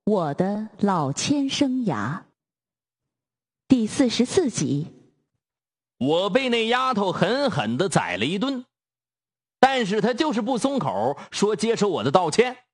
我的老千生涯第44集。 我被那丫头狠狠地宰了一顿，但是她就是不松口，说接受我的道歉。